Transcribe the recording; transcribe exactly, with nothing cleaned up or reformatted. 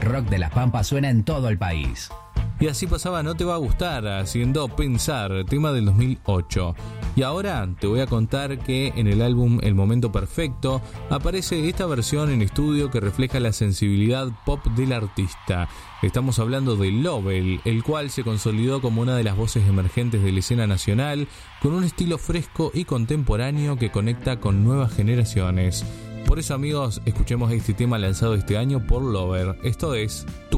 rock de La Pampa suena en todo el país. Y así pasaba No Te Va a Gustar, haciendo Pensar, tema del dos mil ocho. Y ahora te voy a contar que en el álbum El Momento Perfecto aparece esta versión en estudio que refleja la sensibilidad pop del artista. Estamos hablando de Lovell, el cual se consolidó como una de las voces emergentes de la escena nacional, con un estilo fresco y contemporáneo que conecta con nuevas generaciones. Por eso, amigos, escuchemos este tema lanzado este año por Lovell. Esto es Tu